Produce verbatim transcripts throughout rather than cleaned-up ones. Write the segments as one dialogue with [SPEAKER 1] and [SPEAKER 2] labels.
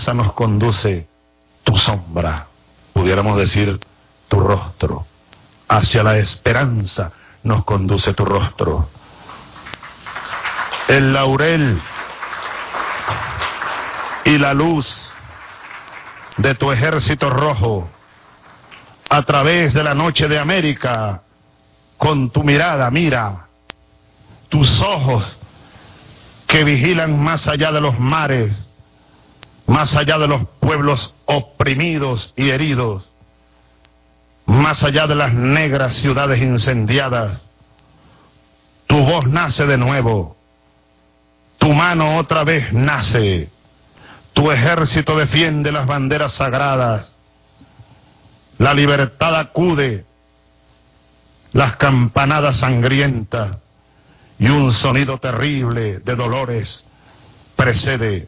[SPEAKER 1] esperanza nos conduce tu sombra, pudiéramos decir tu rostro. Hacia la esperanza nos conduce tu rostro. El laurel y la luz de tu ejército rojo, a través de la noche de América, con tu mirada, mira, tus ojos que vigilan más allá de los mares, más allá de los pueblos oprimidos y heridos, más allá de las negras ciudades incendiadas. Tu voz nace de nuevo, tu mano otra vez nace, tu ejército defiende las banderas sagradas, la libertad acude, las campanadas sangrientas y un sonido terrible de dolores precede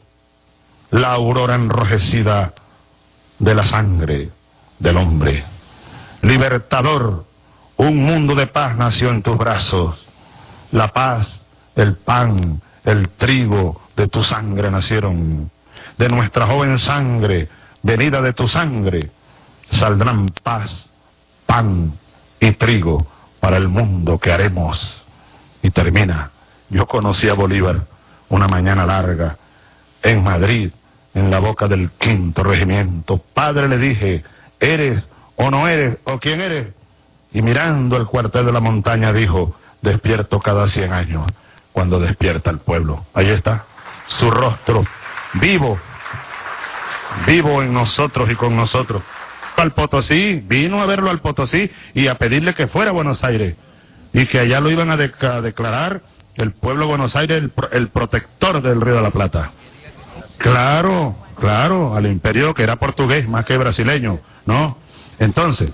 [SPEAKER 1] la aurora enrojecida de la sangre del hombre. Libertador, un mundo de paz nació en tus brazos. La paz, el pan, el trigo de tu sangre nacieron. De nuestra joven sangre, venida de tu sangre, saldrán paz, pan y trigo para el mundo que haremos. Y termina. Yo conocí a Bolívar una mañana larga en Madrid, en la boca del quinto regimiento. Padre, le dije, ¿eres o no eres o quién eres? Y mirando el cuartel de la montaña dijo, despierto cada cien años cuando despierta el pueblo. Ahí está su rostro vivo, vivo en nosotros y con nosotros. Al Potosí, vino a verlo al Potosí y a pedirle que fuera a Buenos Aires y que allá lo iban a, de a declarar el pueblo de Buenos Aires el, pro el protector del Río de la Plata. Claro, claro, al imperio que era portugués más que brasileño, ¿no? Entonces,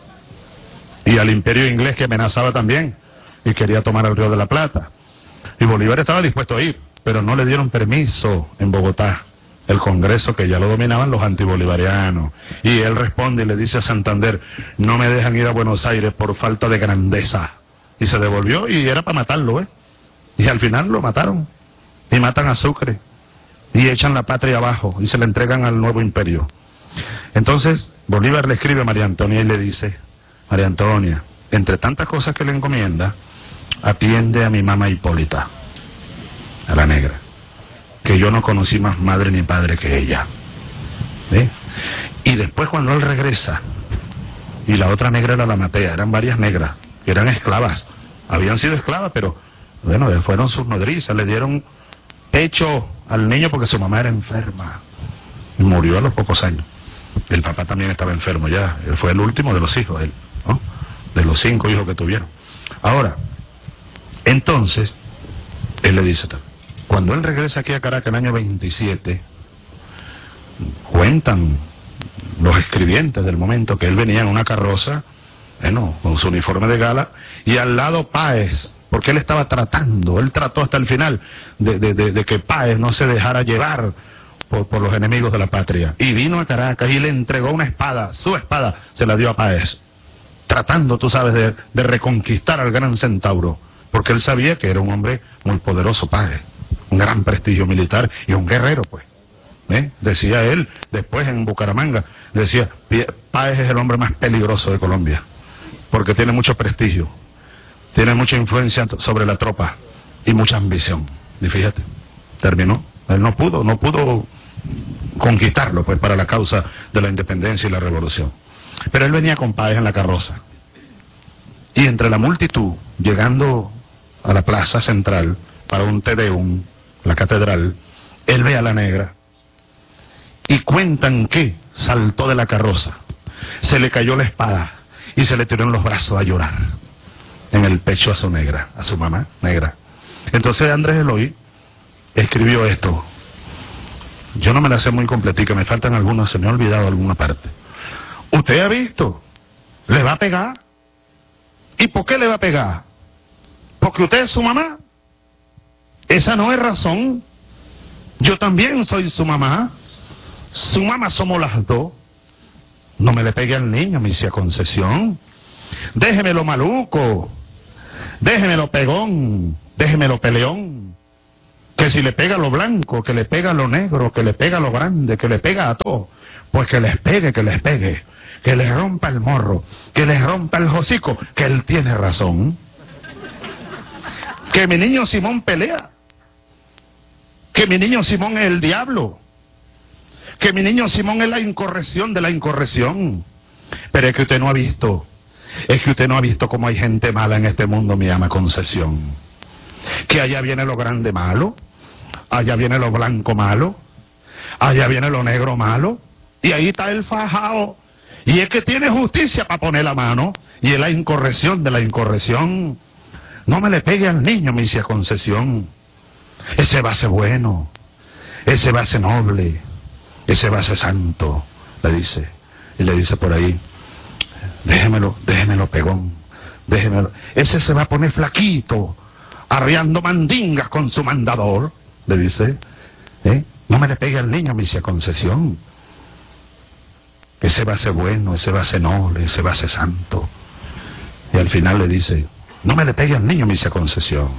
[SPEAKER 1] y al imperio inglés que amenazaba también y quería tomar el Río de la Plata. Y Bolívar estaba dispuesto a ir, pero no le dieron permiso en Bogotá, el Congreso, que ya lo dominaban los antibolivarianos. Y él responde y le dice a Santander, no me dejan ir a Buenos Aires por falta de grandeza. Y se devolvió y era para matarlo, ¿eh? Y al final lo mataron. Y matan a Sucre. Y echan la patria abajo y se la entregan al nuevo imperio. Entonces Bolívar le escribe a María Antonia y le dice, María Antonia, entre tantas cosas que le encomienda, atiende a mi mamá Hipólita, a la negra, que yo no conocí más madre ni padre que ella. ¿Sí? Y después cuando él regresa, y la otra negra era la Matea, eran varias negras, que eran esclavas, habían sido esclavas, pero bueno, fueron sus nodrizas, le dieron pecho al niño porque su mamá era enferma, y murió a los pocos años. El papá también estaba enfermo ya, él fue el último de los hijos, él, ¿no? De los cinco hijos que tuvieron. Ahora, entonces, él le dice, cuando él regresa aquí a Caracas en el año veintisiete, cuentan los escribientes del momento que él venía en una carroza, bueno, con su uniforme de gala, y al lado Páez, porque él estaba tratando, él trató hasta el final de, de, de, de que Páez no se dejara llevar por, por los enemigos de la patria. Y vino a Caracas y le entregó una espada, su espada se la dio a Páez, tratando, tú sabes, de, de reconquistar al gran centauro, porque él sabía que era un hombre muy poderoso, Páez, un gran prestigio militar y un guerrero, pues. ¿Eh? Decía él, después en Bucaramanga, decía, Páez es el hombre más peligroso de Colombia, porque tiene mucho prestigio, tiene mucha influencia sobre la tropa y mucha ambición. Y fíjate, terminó, él no pudo, no pudo conquistarlo, pues, para la causa de la independencia y la revolución. Pero él venía con Páez en la carroza, y entre la multitud, llegando a la plaza central para un Te Deum, la catedral, él ve a la negra, y cuentan que saltó de la carroza, se le cayó la espada y se le tiró en los brazos a llorar, en el pecho a su negra, a su mamá negra. Entonces Andrés Eloy escribió esto, yo no me la sé muy completica, me faltan algunas, se me ha olvidado alguna parte. ¿Usted ha visto? ¿Le va a pegar? ¿Y por qué le va a pegar? ¿Porque usted es su mamá? Esa no es razón. Yo también soy su mamá. Su mamá somos las dos. No me le pegue al niño, me decía Concesión. Déjemelo maluco. Déjemelo pegón. Déjemelo peleón. Que si le pega a lo blanco, que le pega a lo negro, que le pega a lo grande, que le pega a todo, pues que les pegue, que les pegue, que les rompa el morro, que les rompa el hocico, que él tiene razón. Que mi niño Simón pelea, que mi niño Simón es el diablo, que mi niño Simón es la incorrección de la incorrección. Pero es que usted no ha visto, es que usted no ha visto cómo hay gente mala en este mundo, mi ama Concesión. Que allá viene lo grande malo, allá viene lo blanco malo, allá viene lo negro malo, y ahí está el fajao. Y es que tiene justicia para poner la mano, y es la incorrección de la incorrección. No me le pegue al niño, mi cia Concesión. Ese va a ser bueno, ese va a ser noble, ese va a ser santo, le dice. Y le dice por ahí, déjemelo, déjemelo pegón, déjemelo. Ese se va a poner flaquito, arriando mandingas con su mandador, le dice. ¿Eh? No me le pegue al niño, mi cia Concesión. Ese va a ser bueno, ese va a ser noble, ese va a ser santo. Y al final le dice, no me le pegue al niño, mi cia Concesión.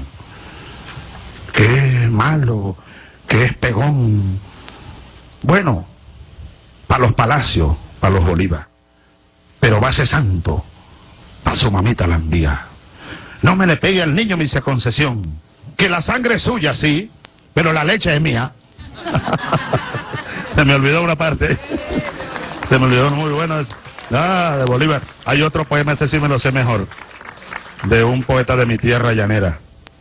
[SPEAKER 1] Que es malo, que es pegón. Bueno, para los palacios, para los Bolívar. Pero va a ser santo, para su mamita la envía. No me le pegue al niño, mi cia Concesión. Que la sangre es suya, sí, pero la leche es mía. Se me olvidó una parte. Se me olvidó muy bueno eso. Ah, de Bolívar. Hay otro poema, ese sí me lo sé mejor. De un poeta de mi tierra llanera.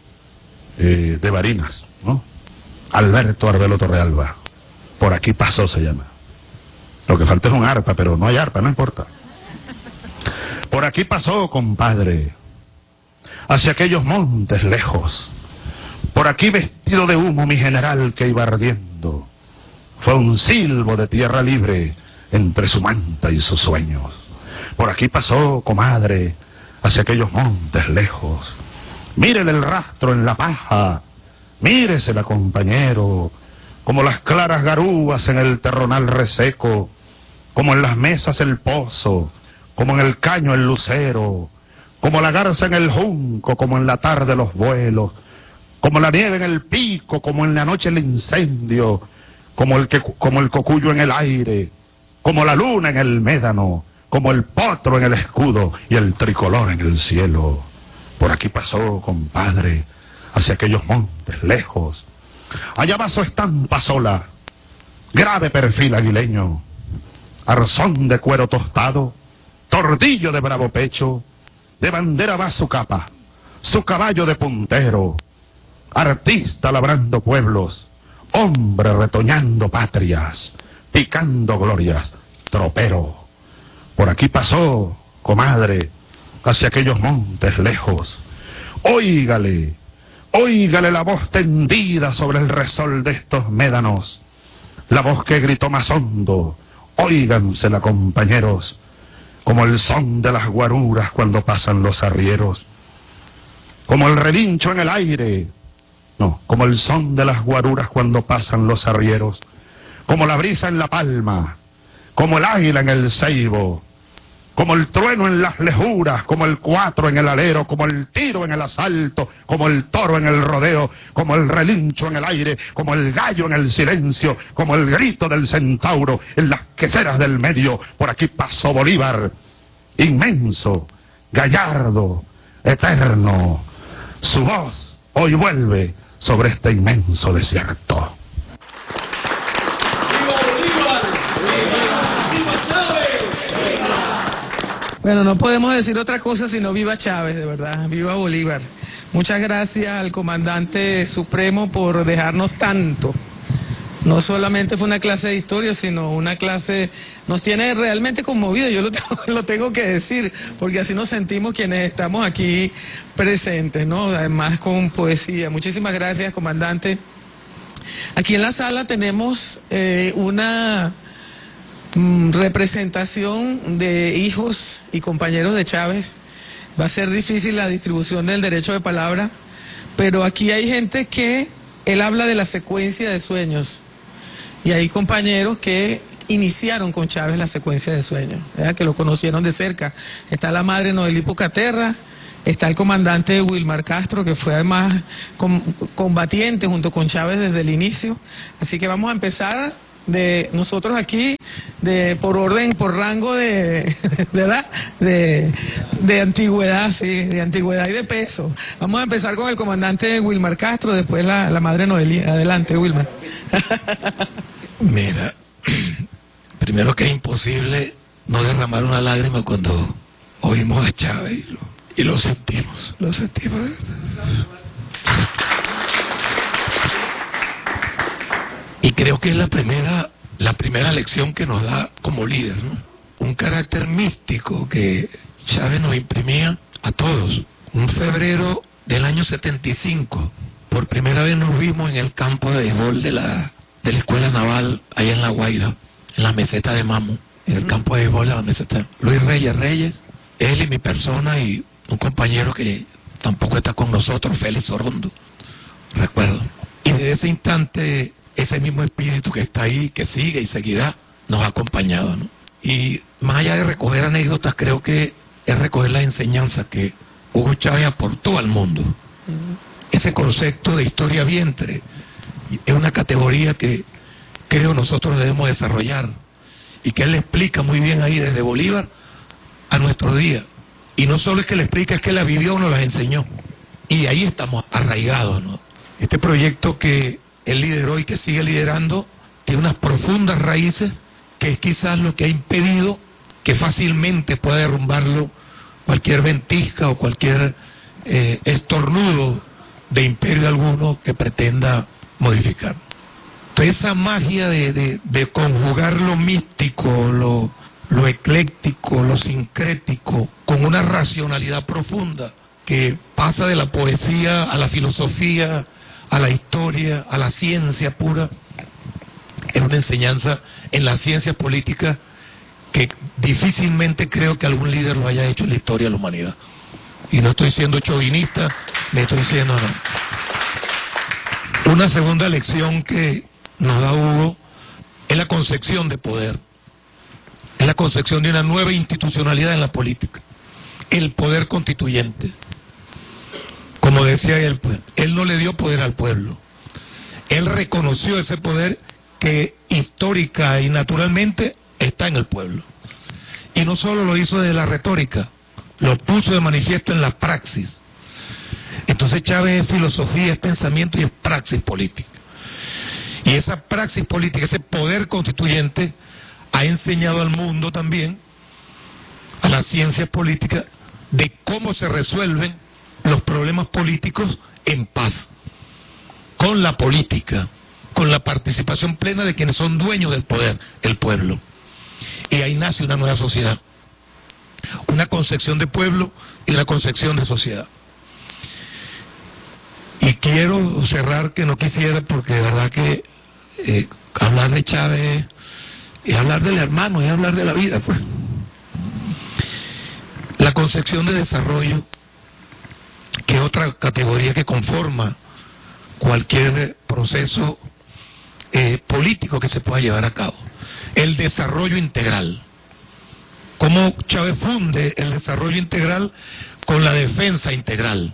[SPEAKER 1] Eh, de Barinas, ¿no? Alberto Arbelo Torrealba. Por aquí pasó, se llama. Lo que falta es un arpa, pero no hay arpa, no importa. Por aquí pasó, compadre, hacia aquellos montes lejos. Por aquí vestido de humo mi general que iba ardiendo. Fue un silbo de tierra libre entre su manta y sus sueños. Por aquí pasó, comadre, hacia aquellos montes lejos. Mírele el rastro en la paja, míresela, compañero, como las claras garúas en el terronal reseco, como en las mesas el pozo, como en el caño el lucero, como la garza en el junco, como en la tarde los vuelos, como la nieve en el pico, como en la noche el incendio, como el, que, como el cocuyo en el aire, como la luna en el médano, como el potro en el escudo y el tricolor en el cielo. Por aquí pasó, compadre, hacia aquellos montes lejos. Allá va su estampa sola, grave perfil aguileño, arzón de cuero tostado, tordillo de bravo pecho, de bandera va su capa, su caballo de puntero, artista labrando pueblos, hombre retoñando patrias, picando glorias, tropero. Por aquí pasó, comadre, hacia aquellos montes lejos. Óigale, óigale la voz tendida sobre el resol de estos médanos, la voz que gritó más hondo, óigansela, compañeros, como el son de las guaruras cuando pasan los arrieros, como el relincho en el aire, no, como el son de las guaruras cuando pasan los arrieros, como la brisa en la palma, como el águila en el ceibo, como el trueno en las lejuras, como el cuatro en el alero, como el tiro en el asalto, como el toro en el rodeo, como el relincho en el aire, como el gallo en el silencio, como el grito del centauro en las queseras del medio. Por aquí pasó Bolívar, inmenso, gallardo, eterno. Su voz hoy vuelve sobre este inmenso desierto.
[SPEAKER 2] Bueno, no podemos decir otra cosa sino viva Chávez, de verdad, viva Bolívar. Muchas gracias al comandante supremo por dejarnos tanto. No solamente fue una clase de historia, sino una clase, nos tiene realmente conmovidos, yo lo tengo, lo tengo que decir, porque así nos sentimos quienes estamos aquí presentes, ¿no? Además con poesía. Muchísimas gracias, comandante. Aquí en la sala tenemos eh, una representación de hijos y compañeros de Chávez. Va a ser difícil la distribución del derecho de palabra, pero aquí hay gente que él habla de la secuencia de sueños y hay compañeros que iniciaron con Chávez la secuencia de sueños, ¿verdad? Que lo conocieron de cerca. Está la madre Noelí Pucaterra está el comandante Wilmar Castro, que fue además com combatiente junto con Chávez desde el inicio. Así que vamos a empezar de nosotros aquí, de por orden, por rango de, ¿verdad? De, de antigüedad, sí, de antigüedad y de peso. Vamos a empezar con el comandante Wilmar Castro, después la, la madre Noelia. Adelante, Wilmar.
[SPEAKER 3] Mira, primero que es imposible no derramar una lágrima cuando oímos a Chávez y lo, y lo sentimos, lo sentimos. Y creo que es la primera, la primera lección que nos da como líder, ¿no? Un carácter místico que Chávez nos imprimía a todos. Un febrero del año setenta y cinco, por primera vez nos vimos en el campo de béisbol de la, de la Escuela Naval, allá en La Guaira, en la meseta de Mamo, en el campo de béisbol de la meseta. Luis Reyes Reyes, él y mi persona y un compañero que tampoco está con nosotros, Félix Orondo, recuerdo. Y desde ese instante, ese mismo espíritu que está ahí, que sigue y seguirá, nos ha acompañado, ¿no? Y más allá de recoger anécdotas, creo que es recoger las enseñanzas que Hugo Chávez aportó al mundo. Uh-huh. Ese concepto de historia vientre es una categoría que creo nosotros debemos desarrollar y que él le explica muy bien ahí desde Bolívar a nuestro día. Y no solo es que le explica, es que la vivió o nos las enseñó. Y ahí estamos arraigados, ¿no? Este proyecto que él lideró y que sigue liderando tiene unas profundas raíces que es quizás lo que ha impedido que fácilmente pueda derrumbarlo cualquier ventisca o cualquier eh, estornudo de imperio alguno que pretenda modificar. Entonces esa magia de, de, de conjugar lo místico, lo, lo ecléctico, lo sincrético, con una racionalidad profunda que pasa de la poesía a la filosofía, a la historia, a la ciencia pura, es una enseñanza en la ciencia política que difícilmente creo que algún líder lo haya hecho en la historia de la humanidad. Y no estoy siendo chauvinista, me estoy diciendo no. Una segunda lección que nos da Hugo es la concepción de poder, es la concepción de una nueva institucionalidad en la política, el poder constituyente. Como decía él, pues, él no le dio poder al pueblo, él reconoció ese poder que histórica y naturalmente está en el pueblo. Y no solo lo hizo desde la retórica, lo puso de manifiesto en la praxis. Entonces Chávez es filosofía, es pensamiento y es praxis política. Y esa praxis política, ese poder constituyente, ha enseñado al mundo también, a las ciencias políticas, de cómo se resuelven los problemas políticos en paz, con la política, con la participación plena de quienes son dueños del poder, el pueblo. Y ahí nace una nueva sociedad, una concepción de pueblo y una concepción de sociedad. Y quiero cerrar, que no quisiera, porque de verdad que eh, hablar de Chávez es hablar del hermano, es hablar de la vida, pues. La concepción de desarrollo, que es otra categoría que conforma cualquier proceso eh, político que se pueda llevar a cabo. El desarrollo integral. Cómo Chávez funde el desarrollo integral con la defensa integral.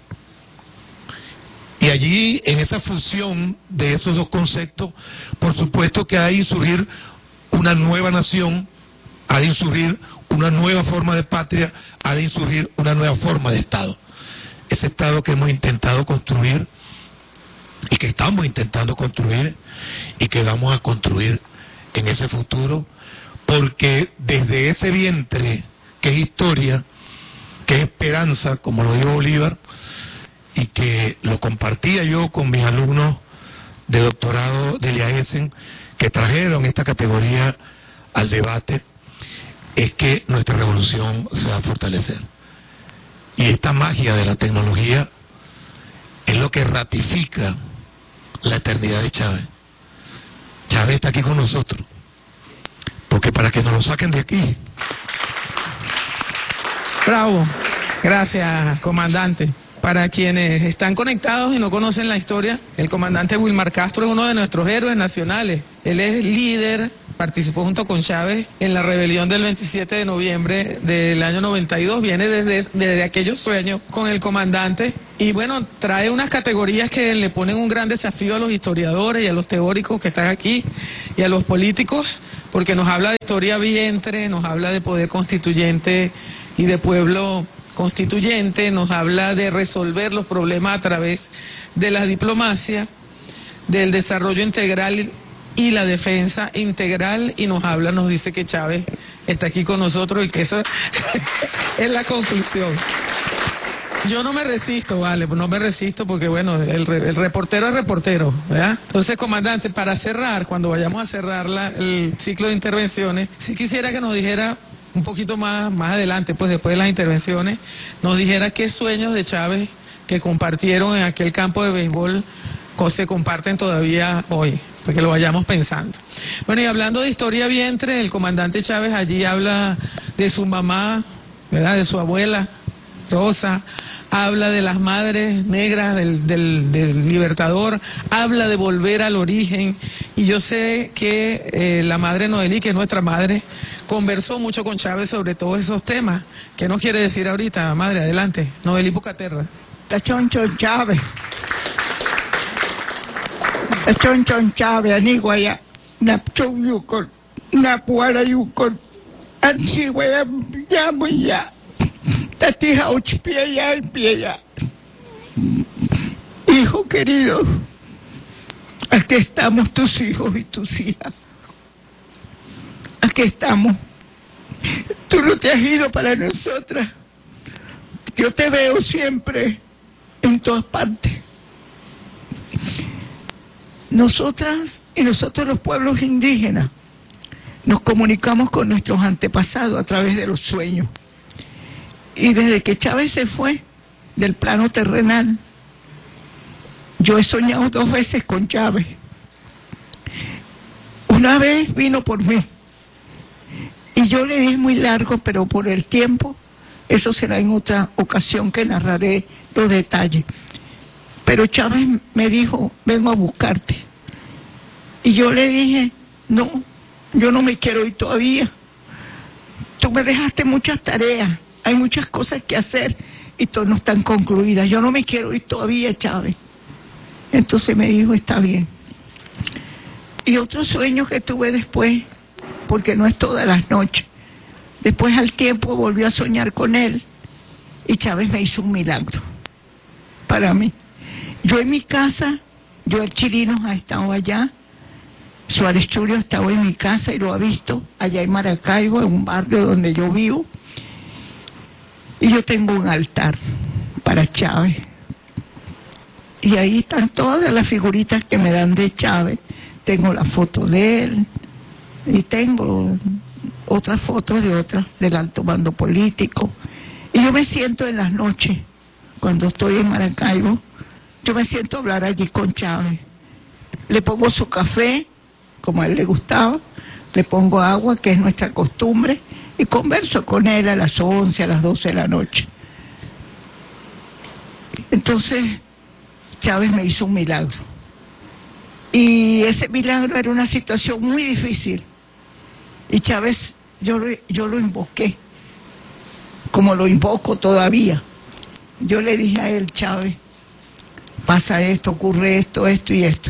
[SPEAKER 3] Y allí, en esa fusión de esos dos conceptos, por supuesto que ha de surgir una nueva nación, ha de surgir una nueva forma de patria, ha de surgir una nueva forma de Estado. Ese Estado que hemos intentado construir y que estamos intentando construir y que vamos a construir en ese futuro, porque desde ese vientre que es historia, que es esperanza, como lo dijo Bolívar, y que lo compartía yo con mis alumnos de doctorado de IAESEN, que trajeron esta categoría al debate, es que nuestra revolución se va a fortalecer. Y esta magia de la tecnología es lo que ratifica la eternidad de Chávez. Chávez está aquí con nosotros, porque para que nos lo saquen de aquí.
[SPEAKER 2] Bravo, gracias, comandante. Para quienes están conectados y no conocen la historia, el comandante Wilmar Castro es uno de nuestros héroes nacionales. Él es líder participó junto con Chávez en la rebelión del veintisiete de noviembre del año noventa y dos, viene desde, desde aquellos sueños con el comandante y bueno, trae unas categorías que le ponen un gran desafío a los historiadores y a los teóricos que están aquí y a los políticos, porque nos habla de historia vientre, nos habla de poder constituyente y de pueblo constituyente, nos habla de resolver los problemas a través de la diplomacia, del desarrollo integral y la defensa integral, y nos habla, nos dice que Chávez está aquí con nosotros y que eso es la conclusión. Yo no me resisto, vale, no me resisto porque bueno, el, el reportero es reportero, ¿verdad? Entonces, comandante, para cerrar, cuando vayamos a cerrar la, el ciclo de intervenciones, sí quisiera que nos dijera un poquito más, más adelante, pues después de las intervenciones, nos dijera qué sueños de Chávez que compartieron en aquel campo de béisbol se comparten todavía hoy, porque lo vayamos pensando. Bueno, y hablando de historia vientre, el comandante Chávez allí habla de su mamá, ¿verdad?, de su abuela Rosa, habla de las madres negras del, del, del Libertador, habla de volver al origen, y yo sé que eh, la madre Noelí, que es nuestra madre, conversó mucho con Chávez sobre todos esos temas. ¿Qué nos quiere decir ahorita, madre? Adelante, Noelí Pucaterra.
[SPEAKER 4] Tachoncho Chávez. Tachoncho Chávez, Aniguaya, Napchon Yukon, Napuara Yukon, Ansigüeya, Yamuya. Tatija Uchpiaya y Piaya. Hijo querido, aquí estamos tus hijos y tus hijas. Aquí estamos. Tú no te has ido para nosotras. Yo te veo siempre en todas partes. Nosotras y nosotros los pueblos indígenas nos comunicamos con nuestros antepasados a través de los sueños. Y desde que Chávez se fue del plano terrenal, yo he soñado dos veces con Chávez. Una vez vino por mí, y yo le di muy largo, pero por el tiempo, eso será en otra ocasión que narraré los detalles. Pero Chávez me dijo, vengo a buscarte. Y yo le dije, no, yo no me quiero ir todavía. Tú me dejaste muchas tareas. Hay muchas cosas que hacer y todas no están concluidas. Yo no me quiero ir todavía, Chávez. Entonces me dijo, está bien. Y otro sueño que tuve después, porque no es todas las noches, después al tiempo volví a soñar con él y Chávez me hizo un milagro para mí. Yo en mi casa, yo el Chirinos ha estado allá, Suárez Churio ha estado en mi casa y lo ha visto allá en Maracaibo, en un barrio donde yo vivo. Y yo tengo un altar para Chávez. Y ahí están todas las figuritas que me dan de Chávez. Tengo la foto de él y tengo otras fotos de otras del alto mando político. Y yo me siento en las noches, cuando estoy en Maracaibo, yo me siento a hablar allí con Chávez. Le pongo su café, como a él le gustaba, le pongo agua, que es nuestra costumbre, y converso con él a las once, a las doce de la noche. Entonces, Chávez me hizo un milagro. Y ese milagro era una situación muy difícil. Y Chávez, yo, yo lo invoqué, como lo invoco todavía. Yo le dije a él, Chávez, pasa esto, ocurre esto, esto y esto.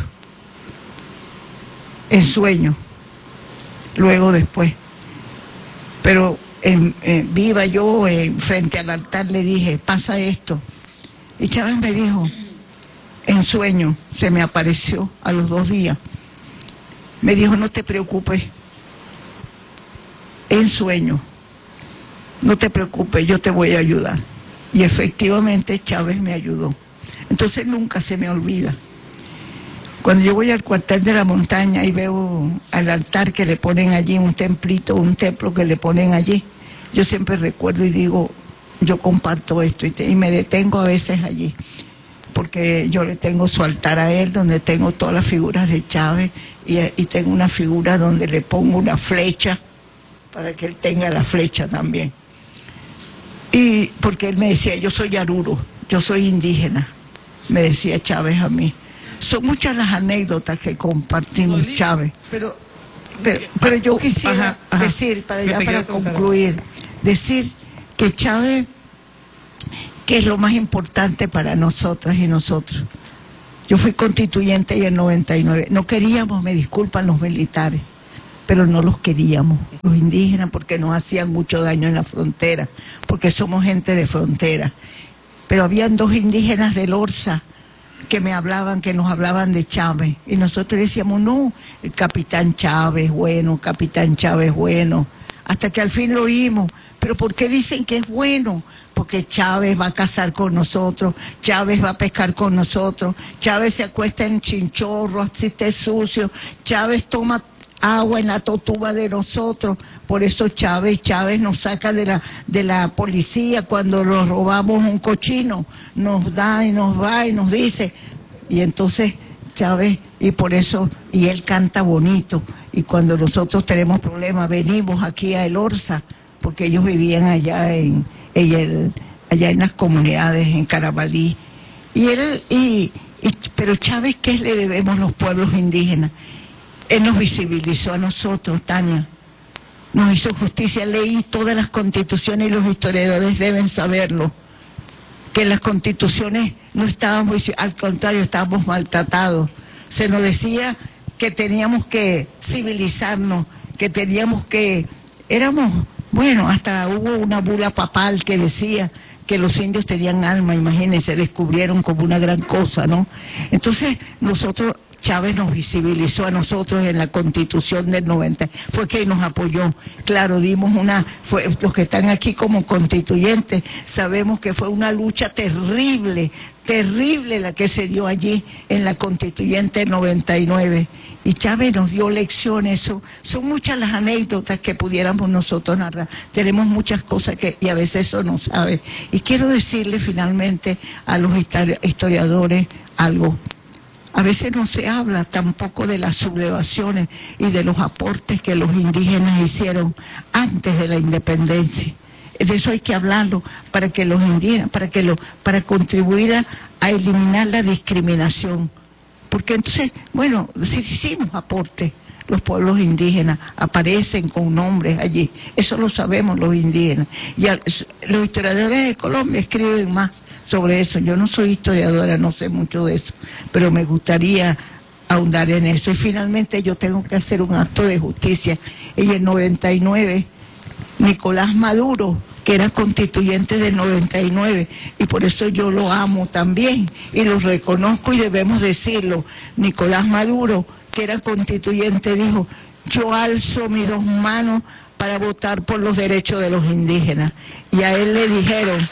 [SPEAKER 4] En sueño, luego después. Pero en, en, viva yo, en, frente al altar le dije, pasa esto. Y Chávez me dijo, en sueño, se me apareció a los dos días. Me dijo, no te preocupes, en sueño, no te preocupes, yo te voy a ayudar. Y efectivamente Chávez me ayudó. Entonces nunca se me olvida. Cuando yo voy al cuartel de la montaña y veo al altar que le ponen allí, un templito, un templo que le ponen allí, yo siempre recuerdo y digo, yo comparto esto, y, te, y me detengo a veces allí, porque yo le tengo su altar a él, donde tengo todas las figuras de Chávez, y, y tengo una figura donde le pongo una flecha, para que él tenga la flecha también. Y porque él me decía, yo soy yaruro, yo soy indígena, me decía Chávez a mí. Son muchas las anécdotas que compartimos, Chávez.
[SPEAKER 2] Pero
[SPEAKER 4] pero, pero yo quisiera
[SPEAKER 2] Ajá, ajá.
[SPEAKER 4] decir, para ya
[SPEAKER 2] Me
[SPEAKER 4] para
[SPEAKER 2] pegué otra
[SPEAKER 4] concluir, decir que Chávez, que es lo más importante para nosotras y nosotros. Yo fui constituyente y en noventa y nueve, no queríamos, me disculpan los militares, pero no los queríamos, los indígenas, porque nos hacían mucho daño en la frontera, porque somos gente de frontera. Pero habían dos indígenas del Orza que me hablaban, que nos hablaban de Chávez, y nosotros decíamos, no, el capitán Chávez, bueno, capitán Chávez, bueno, hasta que al fin lo oímos. Pero ¿por qué dicen que es bueno? Porque Chávez va a cazar con nosotros, Chávez va a pescar con nosotros, Chávez se acuesta en chinchorro, así esté sucio, Chávez toma agua en la totuba de nosotros, por eso Chávez, Chávez nos saca de la de la policía cuando nos robamos un cochino, nos da y nos va y nos dice, y entonces Chávez, y por eso, y él canta bonito, y cuando nosotros tenemos problemas venimos aquí a El Orza, porque ellos vivían allá en, en el, allá en las comunidades, en Carabalí, y él, y, y pero Chávez, ¿qué le debemos los pueblos indígenas? Él nos visibilizó a nosotros, Tania, nos hizo justicia, leí todas las constituciones y los historiadores deben saberlo, que en las constituciones no estábamos, al contrario, estábamos maltratados. Se nos decía que teníamos que civilizarnos, que teníamos que, éramos, bueno, hasta hubo una bula papal que decía que los indios tenían alma, imagínense, descubrieron como una gran cosa, ¿no? Entonces, nosotros, Chávez nos visibilizó a nosotros en la Constitución del noventa, fue que nos apoyó. Claro, dimos una, fue, los que están aquí como constituyentes, sabemos que fue una lucha terrible, terrible la que se dio allí en la Constituyente del noventa y nueve. Y Chávez nos dio lecciones, son, son muchas las anécdotas que pudiéramos nosotros narrar. Tenemos muchas cosas que, y a veces eso no sabe. Y quiero decirle finalmente a los historiadores algo. A veces no se habla tampoco de las sublevaciones y de los aportes que los indígenas hicieron antes de la independencia. De eso hay que hablarlo para que los indígenas, para que lo, para contribuir a, a eliminar la discriminación. Porque entonces, bueno, sí hicimos aportes, los pueblos indígenas aparecen con nombres allí, eso lo sabemos los indígenas. Y a, los historiadores de Colombia escriben más sobre eso. Yo no soy historiadora, no sé mucho de eso, pero me gustaría ahondar en eso. Y finalmente yo tengo que hacer un acto de justicia. En el noventa y nueve, Nicolás Maduro, que era constituyente del noventa y nueve, y por eso yo lo amo también, y lo reconozco y debemos decirlo, Nicolás Maduro, que era constituyente, dijo, yo alzo mis dos manos para votar por los derechos de los indígenas. Y a él le dijeron,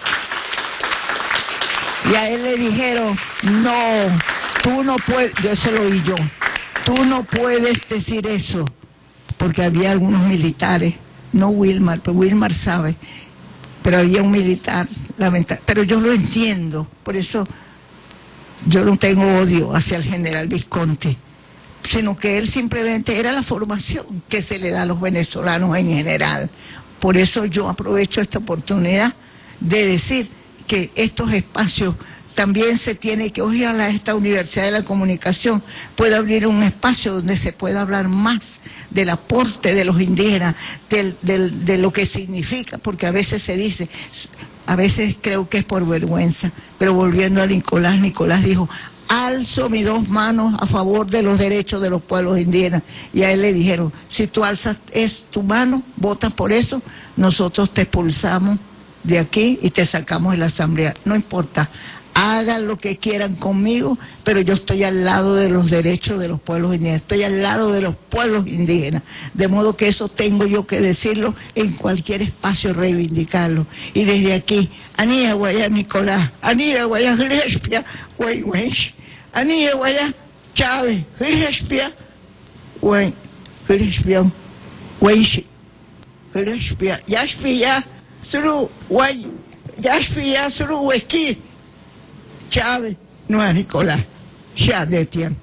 [SPEAKER 4] y a él le dijeron, no, tú no puedes, yo eso lo oí yo, tú no puedes decir eso, porque había algunos militares, no Wilmar, pero Wilmar sabe, pero había un militar, lamentable, pero yo lo entiendo, por eso yo no tengo odio hacia el general Visconti, sino que él simplemente era la formación que se le da a los venezolanos en general. Por eso yo aprovecho esta oportunidad de decir que estos espacios también se tiene que, ojalá esta Universidad de la Comunicación pueda abrir un espacio donde se pueda hablar más del aporte de los indígenas, del, del, de lo que significa, porque a veces se dice, a veces creo que es por vergüenza, pero volviendo a Nicolás, Nicolás dijo, alzo mis dos manos a favor de los derechos de los pueblos indígenas, y a él le dijeron, si tú alzas es tu mano, votas por eso, nosotros te expulsamos de aquí y te sacamos de la asamblea, no importa, hagan lo que quieran conmigo, pero yo estoy al lado de los derechos de los pueblos indígenas, estoy al lado de los pueblos indígenas, de modo que eso tengo yo que decirlo en cualquier espacio, reivindicarlo. Y desde aquí, Anía Guayá Nicolás, Anía Guayá Gillespia, Güey Güench, Anía Guayá Chávez, Gillespia, Güey, Gillespia, Güench, Gillespia, Yaspia, Suru, Güey, Yaspia, Suru, Huesquí, Chávez, no es Nicolás, ya de tiempo.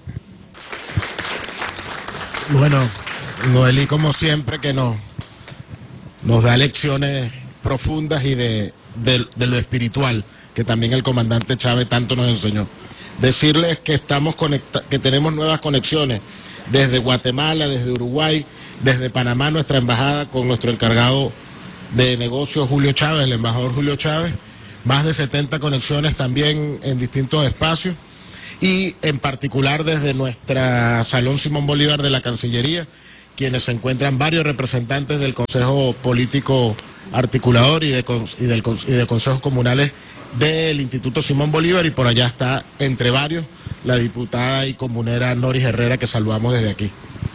[SPEAKER 5] Bueno, Noelí, como siempre, que nos, nos da lecciones profundas y de, de, de lo espiritual, que también el comandante Chávez tanto nos enseñó. decirles que estamos conecta que tenemos nuevas conexiones desde Guatemala, desde Uruguay, desde Panamá, nuestra embajada con nuestro encargado de negocios Julio Chávez, el embajador Julio Chávez, más de setenta conexiones también en distintos espacios, y en particular desde nuestra Salón Simón Bolívar de la Cancillería, quienes se encuentran varios representantes del Consejo Político Articulador y de, y del, y de consejos comunales del Instituto Simón Bolívar, y por allá está, entre varios, la diputada y comunera Noris Herrera, que saludamos desde aquí.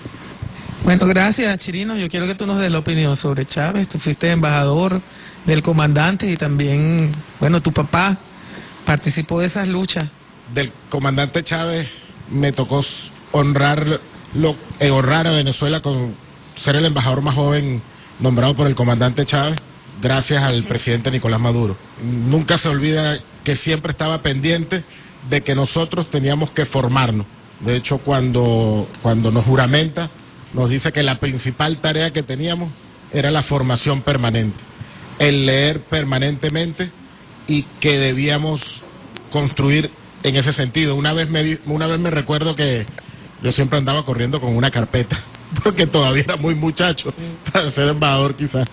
[SPEAKER 2] Bueno, gracias, Chirino. Yo quiero que tú nos des la opinión sobre Chávez. Tú fuiste embajador del comandante y también, bueno, tu papá participó de esas luchas.
[SPEAKER 5] Del comandante Chávez me tocó honrar, lo, eh, honrar a Venezuela con ser el embajador más joven nombrado por el comandante Chávez, gracias al presidente Nicolás Maduro. Nunca se olvida que siempre estaba pendiente de que nosotros teníamos que formarnos. De hecho, cuando, cuando nos juramenta, nos dice que la principal tarea que teníamos era la formación permanente, el leer permanentemente, y que debíamos construir en ese sentido. Una vez me, una vez me recuerdo que yo siempre andaba corriendo con una carpeta, porque todavía era muy muchacho para ser embajador quizás,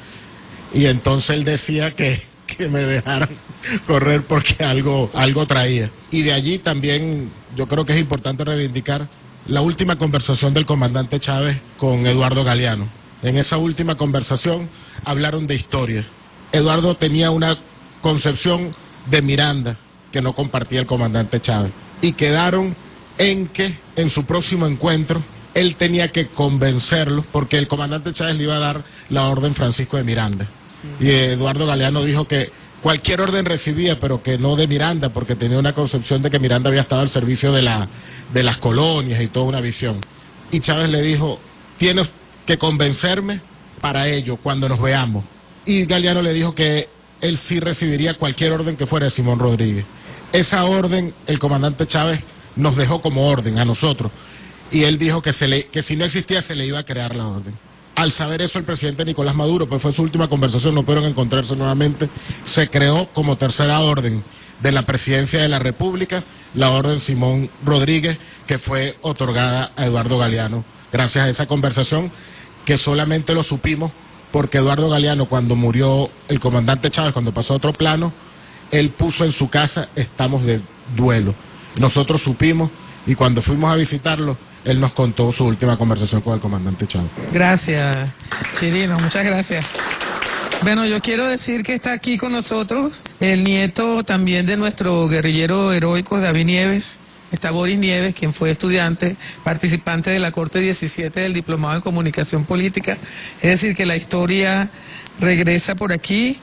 [SPEAKER 5] y entonces él decía que, que me dejaran correr porque algo, algo traía. Y de allí también yo creo que es importante reivindicar la última conversación del comandante Chávez con Eduardo Galeano. En esa última conversación hablaron de historia. Eduardo tenía una concepción de Miranda que no compartía el comandante Chávez, y quedaron en que en su próximo encuentro él tenía que convencerlo, porque el comandante Chávez le iba a dar la orden Francisco de Miranda, y Eduardo Galeano dijo que cualquier orden recibía, pero que no de Miranda, porque tenía una concepción de que Miranda había estado al servicio de, la, de las colonias y toda una visión. Y Chávez le dijo, tienes que convencerme para ello cuando nos veamos. Y Galeano le dijo que él sí recibiría cualquier orden que fuera de Simón Rodríguez. Esa orden el comandante Chávez nos dejó como orden a nosotros, y él dijo que, se le, que si no existía se le iba a crear la orden. Al saber eso, el presidente Nicolás Maduro, pues fue su última conversación, no pudieron encontrarse nuevamente, se creó como tercera orden de la presidencia de la República la orden Simón Rodríguez, que fue otorgada a Eduardo Galeano gracias a esa conversación, que solamente lo supimos porque Eduardo Galeano, cuando murió el comandante Chávez, cuando pasó a otro plano, él puso en su casa estamos de duelo. Nosotros supimos, y cuando fuimos a visitarlo, él nos contó su última conversación con el comandante Chávez.
[SPEAKER 2] Gracias, Chirino, muchas gracias. Bueno, yo quiero decir que está aquí con nosotros el nieto también de nuestro guerrillero heroico David Nieves. Está Boris Nieves, quien fue estudiante, participante de la Corte diecisiete del Diplomado en Comunicación Política. Es decir, que la historia regresa por aquí.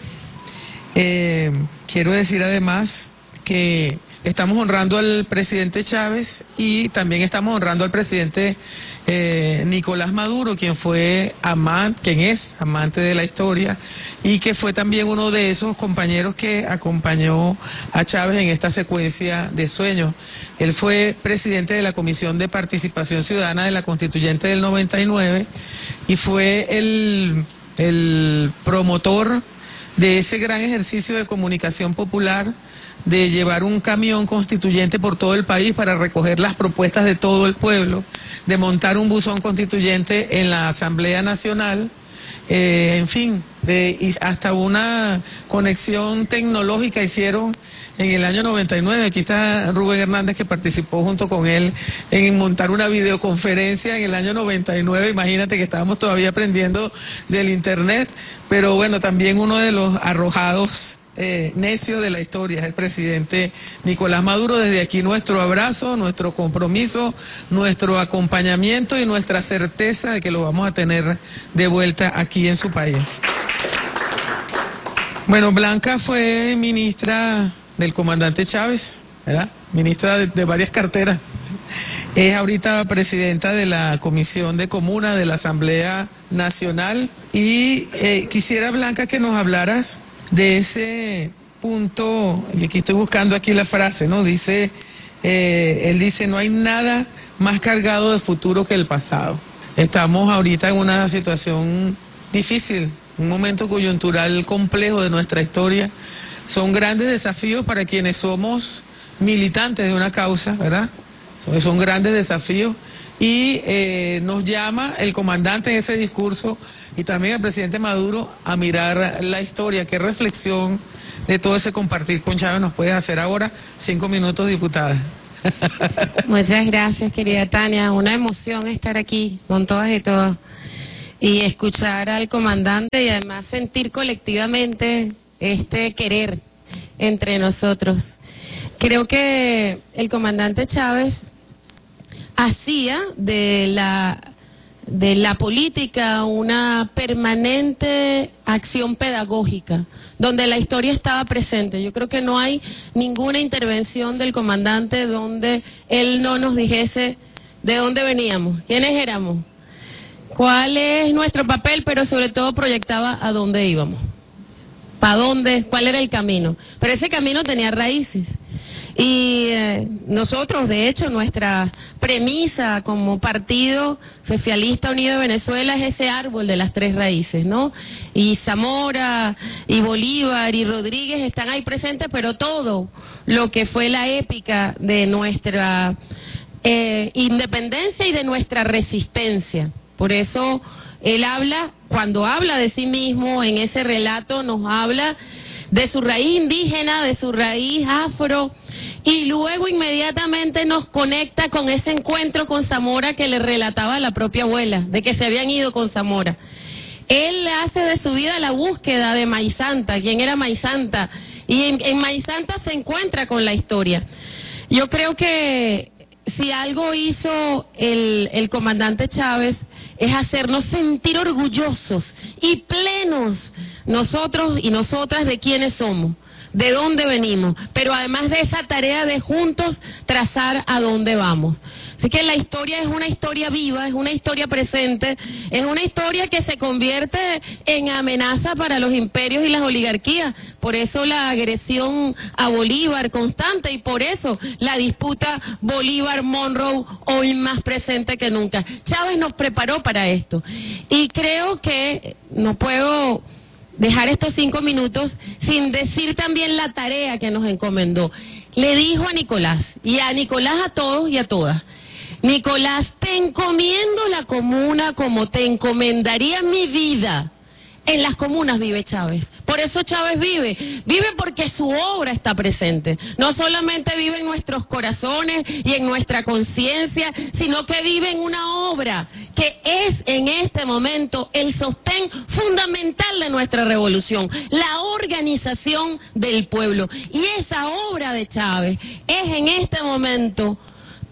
[SPEAKER 2] Eh, quiero decir además que estamos honrando al presidente Chávez y también estamos honrando al presidente eh, Nicolás Maduro, quien fue amante, quien es amante de la historia y que fue también uno de esos compañeros que acompañó a Chávez en esta secuencia de sueños. Él fue presidente de la Comisión de Participación Ciudadana de la Constituyente del noventa y nueve y fue el, el promotor de ese gran ejercicio de comunicación popular, de llevar un camión constituyente por todo el país para recoger las propuestas de todo el pueblo, de montar un buzón constituyente en la Asamblea Nacional, eh, en fin, de, y hasta una conexión tecnológica hicieron en el año noventa y nueve. Aquí está Rubén Hernández, que participó junto con él en montar una videoconferencia en el año noventa y nueve. Imagínate que estábamos todavía aprendiendo del internet, pero bueno, también uno de los arrojados Eh, necio de la historia es el presidente Nicolás Maduro. Desde aquí nuestro abrazo, nuestro compromiso, nuestro acompañamiento y nuestra certeza de que lo vamos a tener de vuelta aquí en su país. Bueno, Blanca fue ministra del comandante Chávez, ¿verdad? Ministra de, de varias carteras. Es ahorita presidenta de la Comisión de Comunas de la Asamblea Nacional y eh, quisiera, Blanca, que nos hablaras de ese punto, y aquí estoy buscando aquí la frase, ¿no? Dice, eh, él dice, no hay nada más cargado de futuro que el pasado. Estamos ahorita en una situación difícil, un momento coyuntural complejo de nuestra historia. Son grandes desafíos para quienes somos militantes de una causa, ¿verdad? Son, son grandes desafíos. Y eh, nos llama el comandante en ese discurso y también el presidente Maduro a mirar la historia. ¿Qué reflexión de todo ese compartir con Chávez nos puedes hacer ahora? Cinco minutos, diputada.
[SPEAKER 6] Muchas gracias, querida Tania. Una emoción estar aquí con todas y todos y escuchar al comandante y además sentir colectivamente este querer entre nosotros. Creo que el comandante Chávez hacía de la de la política una permanente acción pedagógica, donde la historia estaba presente. Yo creo que no hay ninguna intervención del comandante donde él no nos dijese de dónde veníamos, quiénes éramos, cuál es nuestro papel, pero sobre todo proyectaba a dónde íbamos, para dónde, cuál era el camino. Pero ese camino tenía raíces. Y eh, nosotros, de hecho, nuestra premisa como Partido Socialista Unido de Venezuela es ese árbol de las tres raíces, ¿no? Y Zamora, y Bolívar, y Rodríguez están ahí presentes, pero todo lo que fue la épica de nuestra eh, independencia y de nuestra resistencia. Por eso él habla, cuando habla de sí mismo, en ese relato nos habla de su raíz indígena, de su raíz afro, y luego inmediatamente nos conecta con ese encuentro con Zamora que le relataba a la propia abuela, de que se habían ido con Zamora. Él hace de su vida la búsqueda de Maizanta, quién era Maizanta, y en, en Maizanta se encuentra con la historia. Yo creo que si algo hizo el, el comandante Chávez es hacernos sentir orgullosos y plenos nosotros y nosotras de quiénes somos, de dónde venimos, pero además de esa tarea de juntos trazar a dónde vamos. Así que la historia es una historia viva, es una historia presente, es una historia que se convierte en amenaza para los imperios y las oligarquías. Por eso la agresión a Bolívar constante y por eso la disputa Bolívar-Monroe hoy más presente que nunca. Chávez nos preparó para esto y creo que no puedo dejar estos cinco minutos sin decir también la tarea que nos encomendó. Le dijo a Nicolás, y a Nicolás a todos y a todas, Nicolás, te encomiendo la comuna como te encomendaría mi vida. En las comunas vive Chávez. Por eso Chávez vive. Vive porque su obra está presente. No solamente vive en nuestros corazones y en nuestra conciencia, sino que vive en una obra que es en este momento el sostén fundamental de nuestra revolución, la organización del pueblo. Y esa obra de Chávez es en este momento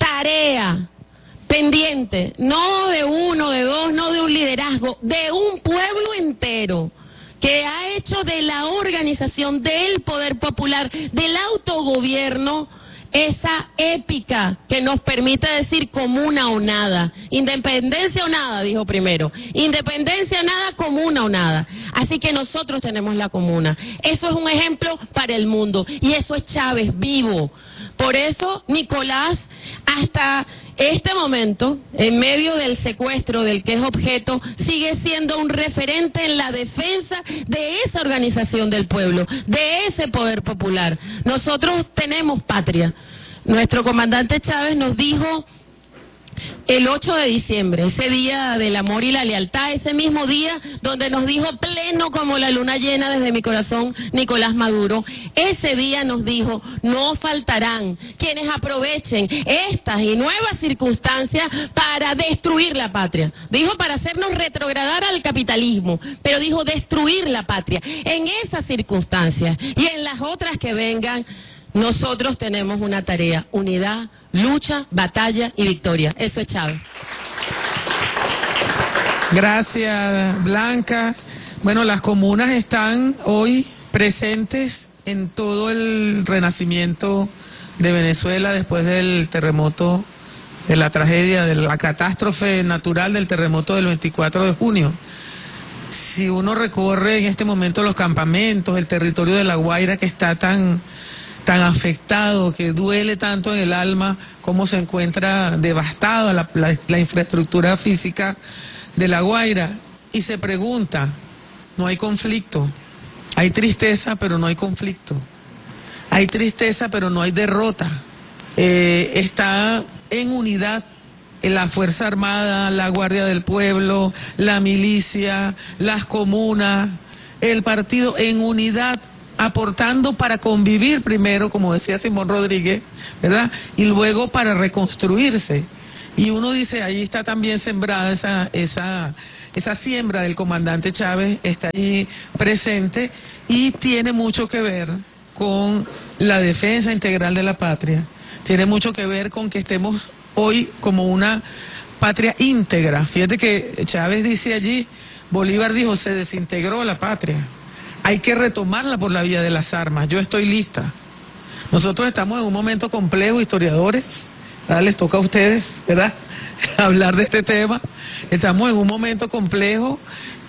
[SPEAKER 6] tarea pendiente, no de uno, de dos, no de un liderazgo, de un pueblo entero que ha hecho de la organización del poder popular, del autogobierno, esa épica que nos permite decir comuna o nada, independencia o nada, dijo primero, independencia o nada, comuna o nada. Así que nosotros tenemos la comuna. Eso es un ejemplo para el mundo y eso es Chávez vivo. Por eso Nicolás, hasta este momento, en medio del secuestro del que es objeto, sigue siendo un referente en la defensa de esa organización del pueblo, de ese poder popular. Nosotros tenemos patria. Nuestro comandante Chávez nos dijo el ocho de diciembre, ese día del amor y la lealtad, ese mismo día donde nos dijo pleno como la luna llena desde mi corazón Nicolás Maduro, ese día nos dijo, no faltarán quienes aprovechen estas y nuevas circunstancias para destruir la patria. Dijo para hacernos retrogradar al capitalismo, pero dijo destruir la patria. En esas circunstancias y en las otras que vengan, nosotros tenemos una tarea, unidad, lucha, batalla y victoria. Eso es Chávez.
[SPEAKER 2] Gracias, Blanca. Bueno, las comunas están hoy presentes en todo el renacimiento de Venezuela después del terremoto, de la tragedia, de la catástrofe natural del terremoto del veinticuatro de junio. Si uno recorre en este momento los campamentos, el territorio de La Guaira que está tan... tan afectado, que duele tanto en el alma, cómo se encuentra devastada la, la, la infraestructura física de La Guaira, y se pregunta, no hay conflicto, hay tristeza, pero no hay conflicto, Hay tristeza, pero no hay derrota. Eh, está en unidad la Fuerza Armada, la Guardia del Pueblo, la milicia, las comunas, el partido en unidad, aportando para convivir primero, como decía Simón Rodríguez, ¿verdad? Y luego para reconstruirse. Y uno dice, ahí está también sembrada esa, esa, esa siembra del comandante Chávez, está ahí presente y tiene mucho que ver con la defensa integral de la patria. Tiene mucho que ver con que estemos hoy como una patria íntegra. Fíjate que Chávez dice allí, Bolívar dijo, se desintegró la patria. Hay que retomarla por la vía de las armas. Yo estoy lista. Nosotros estamos en un momento complejo, historiadores. ¿Verdad? Les toca a ustedes, ¿verdad?, hablar de este tema. Estamos en un momento complejo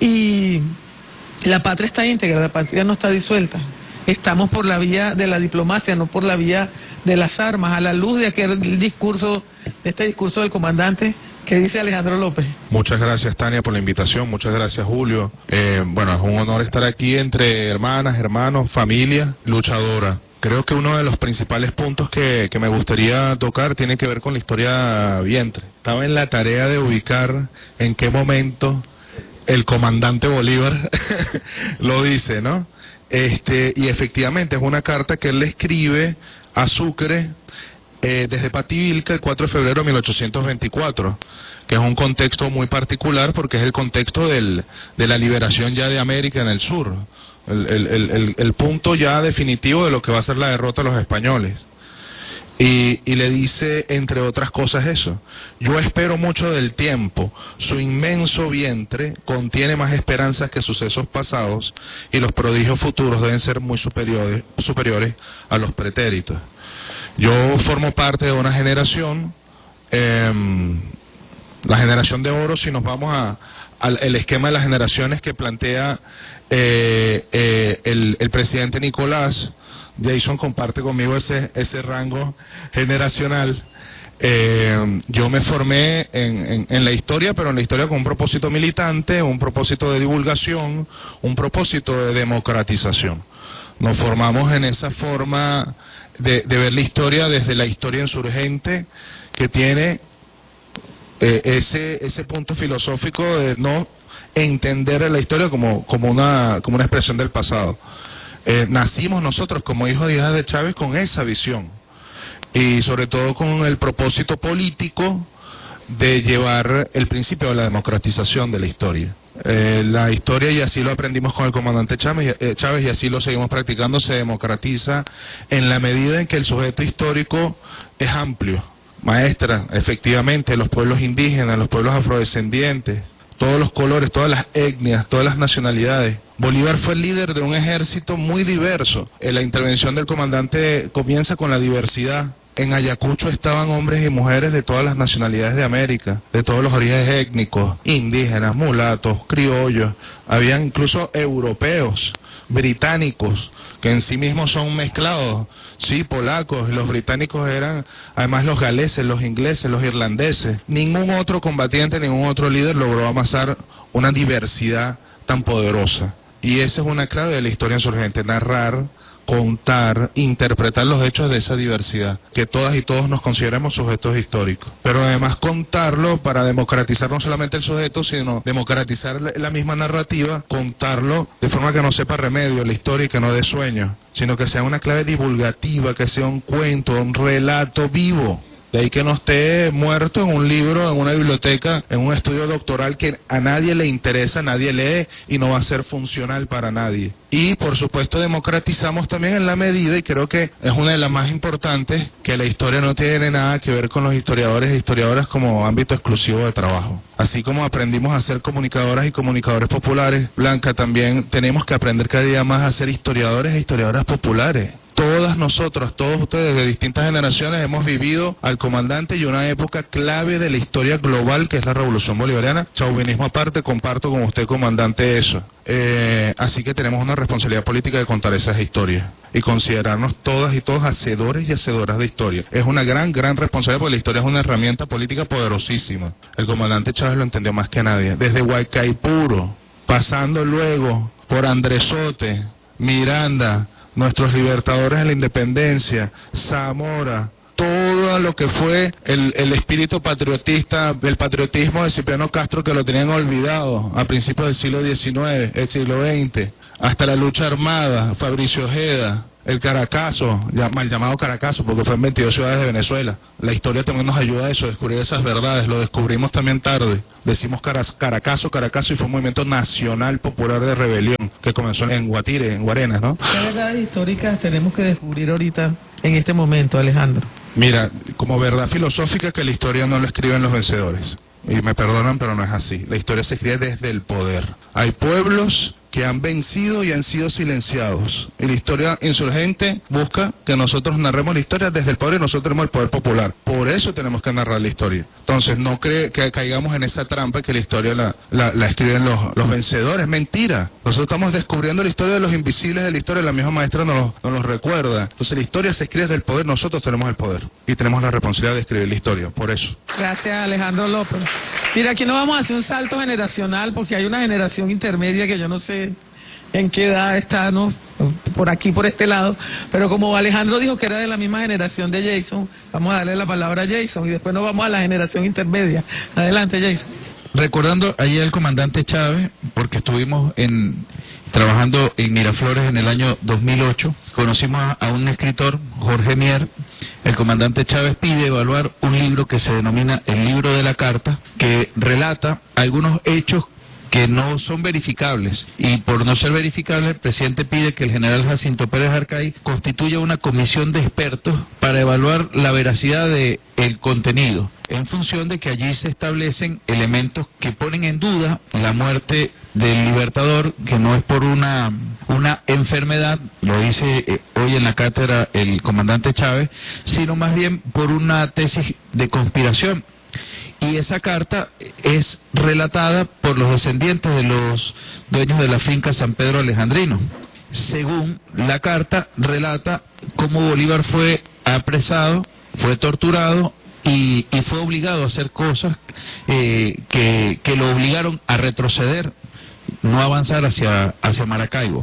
[SPEAKER 2] y la patria está íntegra, la patria no está disuelta. Estamos por la vía de la diplomacia, no por la vía de las armas, a la luz de aquel discurso, de este discurso del comandante. ¿Qué dice Alejandro López?
[SPEAKER 7] Muchas gracias, Tania, por la invitación. Muchas gracias, Julio. Eh, bueno, es un honor estar aquí entre hermanas, hermanos, familia, luchadora. Creo que uno de los principales puntos que, que me gustaría tocar tiene que ver con la historia vientre. Estaba en la tarea de ubicar en qué momento el comandante Bolívar lo dice, ¿no? Este, y efectivamente es una carta que él le escribe a Sucre eh, desde Pativilca el cuatro de febrero de mil ochocientos veinticuatro, que es un contexto muy particular porque es el contexto del, de la liberación ya de América en el sur, el, el, el, el punto ya definitivo de lo que va a ser la derrota de los españoles. Y, y le dice, entre otras cosas, eso: yo espero mucho del tiempo, su inmenso vientre contiene más esperanzas que sucesos pasados, y los prodigios futuros deben ser muy superiores, superiores a los pretéritos. Yo formo parte de una generación, eh, la generación de oro, si nos vamos a, al el esquema de las generaciones que plantea eh, eh, el, el presidente Nicolás. Jason comparte conmigo ese ese rango generacional. Eh, yo me formé en, en, en la historia, pero en la historia con un propósito militante, un propósito de divulgación, un propósito de democratización. Nos formamos en esa forma de, de ver la historia desde la historia insurgente, que tiene eh, ese ese punto filosófico de no entender la historia como como una como una expresión del pasado. Eh, nacimos nosotros como hijos y hijas de Chávez con esa visión y sobre todo con el propósito político de llevar el principio de la democratización de la historia. Eh, la historia, y así lo aprendimos con el comandante Chávez, eh, Chávez y así lo seguimos practicando, se democratiza en la medida en que el sujeto histórico es amplio. Maestra, efectivamente, los pueblos indígenas, los pueblos afrodescendientes, todos los colores, todas las etnias, todas las nacionalidades. Bolívar fue el líder de un ejército muy diverso. En la intervención del comandante comienza con la diversidad. En Ayacucho estaban hombres y mujeres de todas las nacionalidades de América, de todos los orígenes étnicos, indígenas, mulatos, criollos, había incluso europeos, británicos, que en sí mismos son mezclados, sí, polacos, los británicos eran además los galeses, los ingleses, los irlandeses. Ningún otro combatiente, ningún otro líder logró amasar una diversidad tan poderosa. Y esa es una clave de la historia insurgente: narrar, contar, interpretar los hechos de esa diversidad, que todas y todos nos consideramos sujetos históricos. Pero además contarlo para democratizar no solamente el sujeto, sino democratizar la misma narrativa, contarlo de forma que no sepa remedio la historia y que no dé sueño, sino que sea una clave divulgativa, que sea un cuento, un relato vivo. De ahí que no esté muerto en un libro, en una biblioteca, en un estudio doctoral que a nadie le interesa, nadie lee y no va a ser funcional para nadie. Y por supuesto democratizamos también en la medida, y creo que es una de las más importantes, que la historia no tiene nada que ver con los historiadores e historiadoras como ámbito exclusivo de trabajo. Así como aprendimos a ser comunicadoras y comunicadores populares, Blanca, también tenemos que aprender cada día más a ser historiadores e historiadoras populares. Todas nosotros, todos ustedes de distintas generaciones hemos vivido al comandante y una época clave de la historia global que es la Revolución Bolivariana. Chauvinismo aparte, comparto con usted, comandante, eso. Eh, así que tenemos una responsabilidad política de contar esas historias y considerarnos todas y todos hacedores y hacedoras de historia. Es una gran, gran responsabilidad porque la historia es una herramienta política poderosísima. El comandante Chávez lo entendió más que nadie. Desde Huaycaipuro, pasando luego por Andresote, Miranda, nuestros libertadores de la independencia, Zamora, todo lo que fue el, el espíritu patriotista, el patriotismo de Cipriano Castro, que lo tenían olvidado a principios del siglo diecinueve, el siglo veinte, hasta la lucha armada, Fabricio Ojeda, el Caracazo, ya, mal llamado Caracazo, porque fue en veintidós ciudades de Venezuela. La historia también nos ayuda a eso, a descubrir esas verdades, lo descubrimos también tarde. Decimos Caracazo, Caracazo, y fue un movimiento nacional popular de rebelión, que comenzó en Guatire, en Guarenas, ¿no?
[SPEAKER 2] ¿Qué verdades históricas tenemos que descubrir ahorita, en este momento, Alejandro?
[SPEAKER 7] Mira, como verdad filosófica, que la historia no lo escriben los vencedores. Y me perdonan, pero no es así. La historia se escribe desde el poder. Hay pueblos que han vencido y han sido silenciados. Y la historia insurgente busca que nosotros narremos la historia desde el poder, y nosotros tenemos el poder popular. Por eso tenemos que narrar la historia. Entonces, no cree que caigamos en esa trampa que la historia la, la, la escriben los, los vencedores. Mentira. Nosotros estamos descubriendo la historia de los invisibles de la historia. La misma maestra nos, nos los recuerda. Entonces, la historia se escribe desde el poder. Nosotros tenemos el poder. Y tenemos la responsabilidad de escribir la historia. Por eso.
[SPEAKER 2] Gracias, Alejandro López. Mira, aquí no vamos a hacer un salto generacional, porque hay una generación intermedia que yo no sé en qué edad está, ¿no? Por aquí, por este lado, pero como Alejandro dijo que era de la misma generación de Jason, vamos a darle la palabra a Jason y después nos vamos a la generación intermedia. Adelante, Jason.
[SPEAKER 8] Recordando ayer al comandante Chávez, porque estuvimos en trabajando en Miraflores en el año dos mil ocho, conocimos a, a un escritor, Jorge Mier. El comandante Chávez pide evaluar un libro que se denomina El Libro de la Carta, que relata algunos hechos que no son verificables, y por no ser verificables el presidente pide que el general Jacinto Pérez Arcay constituya una comisión de expertos para evaluar la veracidad de el contenido, en función de que allí se establecen elementos que ponen en duda la muerte del Libertador, que no es por una una enfermedad, lo dice eh, hoy en la cátedra el comandante Chávez, sino más bien por una tesis de conspiración. Y esa carta es relatada por los descendientes de los dueños de la finca San Pedro Alejandrino. Según la carta, relata cómo Bolívar fue apresado, fue torturado y, y fue obligado a hacer cosas eh, que, que lo obligaron a retroceder, no avanzar hacia, hacia Maracaibo.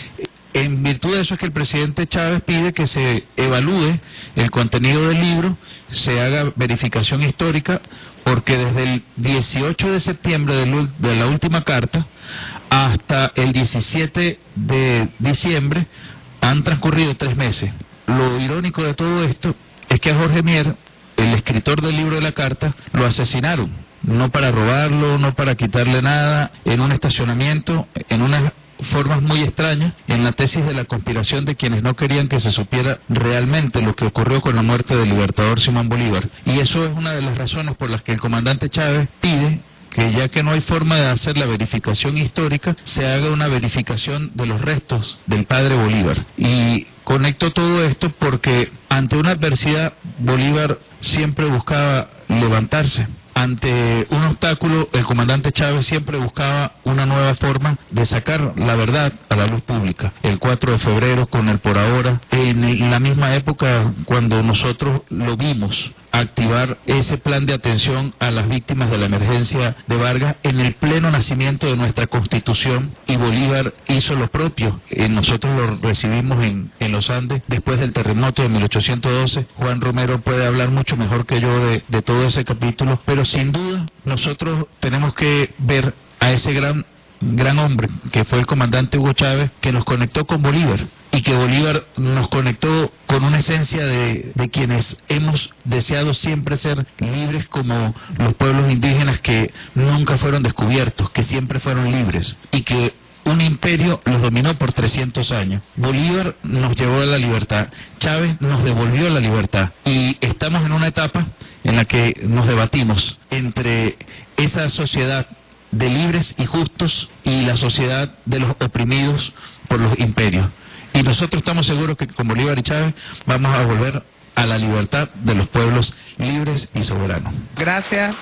[SPEAKER 8] En virtud de eso es que el presidente Chávez pide que se evalúe el contenido del libro, se haga verificación histórica, porque desde el dieciocho de septiembre de, de la última carta hasta el diecisiete de diciembre han transcurrido tres meses. Lo irónico de todo esto es que a Jorge Mier, el escritor del libro de la carta, lo asesinaron, no para robarlo, no para quitarle nada, en un estacionamiento, en una formas muy extrañas, en la tesis de la conspiración de quienes no querían que se supiera realmente lo que ocurrió con la muerte del Libertador Simón Bolívar. Y eso es una de las razones por las que el comandante Chávez pide que, ya que no hay forma de hacer la verificación histórica, se haga una verificación de los restos del padre Bolívar. Y conecto todo esto porque ante una adversidad Bolívar siempre buscaba levantarse. Ante un obstáculo, el comandante Chávez siempre buscaba una nueva forma de sacar la verdad a la luz pública. El cuatro de febrero, con el Por Ahora, en la misma época cuando nosotros lo vimos activar ese plan de atención a las víctimas de la emergencia de Vargas en el pleno nacimiento de nuestra Constitución, y Bolívar hizo lo propio. Eh, nosotros lo recibimos en, en los Andes después del terremoto de mil ochocientos doce. Juan Romero puede hablar mucho mejor que yo de, de todo ese capítulo, pero sin duda nosotros tenemos que ver a ese gran gran hombre que fue el comandante Hugo Chávez, que nos conectó con Bolívar, y que Bolívar nos conectó con una esencia de, de quienes hemos deseado siempre ser libres, como los pueblos indígenas que nunca fueron descubiertos, que siempre fueron libres, y que un imperio los dominó por trescientos años. Bolívar nos llevó a la libertad, Chávez nos devolvió la libertad, y estamos en una etapa en la que nos debatimos entre esa sociedad de libres y justos y la sociedad de los oprimidos por los imperios. Y nosotros estamos seguros que con Bolívar y Chávez vamos a volver a la libertad de los pueblos libres y soberanos.
[SPEAKER 2] Gracias